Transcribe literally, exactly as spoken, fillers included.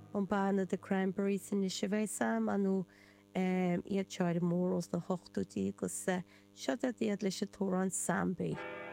an banna de cranberries in is bheith sam anú iad teir mór os na hochtútí agus seo a iad leis a tóran sambi.